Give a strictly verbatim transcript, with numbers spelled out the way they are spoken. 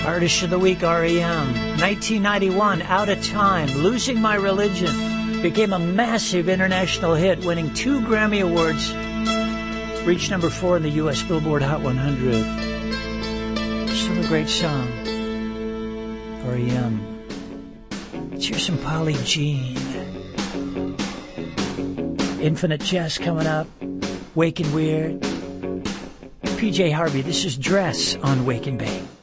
Artist of the Week, R E M. nineteen ninety-one, Out of Time, Losing My Religion. Became a massive international hit, winning two Grammy Awards. Reached number four in the U S Billboard Hot one hundred. Still a great song. R E M. Let's hear some Polly Jean. Infinite Jest coming up. Wake and Weird. P J Harvey, this is Dress on Wake and Bake.